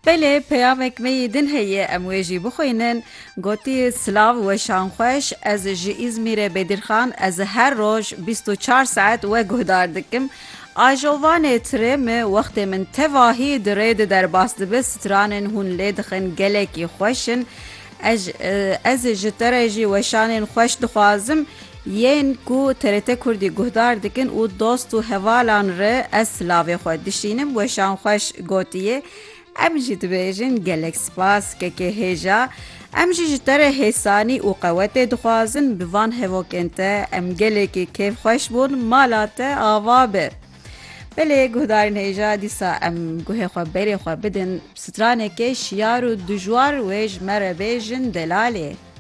Belê peyamek me yê din heye em wê jî bixwînin. Gotî silav weşan xweş, ez ji İzmîrê Bêdîrxan ez her roj 24 saet we guhdar dikim. Ajovanê tirê me wextê min tevahî di rê de derbas dibe stranên hûn lê dixin gelekî xweş in. Ez ji te re jî weşanên xweş dixwazim yên ku TRT Kurdî guhdar dikin û dost û hevalan re ez silavê xwe dişînim. Weşan xweş gotiye. Em jî dibêjin gelek spas kekê hêja. Em jî ji te re hêsanî û qewetê dixwazin bi van hevokên te em gelekî kêfxweş bûn mala te ava be. Belê guhdarên hêja dîsa em guhê xwe berê xwe bidin stranekê şiyar û dijwar wê ji me re bêjin Delalê.